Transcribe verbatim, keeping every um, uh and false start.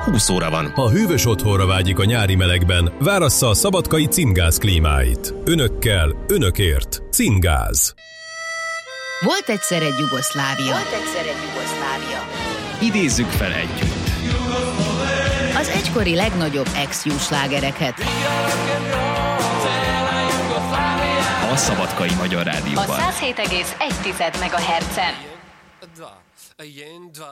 húsz óra van. Ha hűvös otthonra vágyik a nyári melegben, várassza a szabadkai Cimgáz klímáit. Önökkel, önökért. Cimgáz. Volt egyszer egy Jugoszlávia. Volt egyszer egy Jugoszlávia. Idézzük fel együtt. Az egykori legnagyobb ex-jó slágereket. A Szabadkai Magyar A Rádióban. száz hét egész egy megahertzen.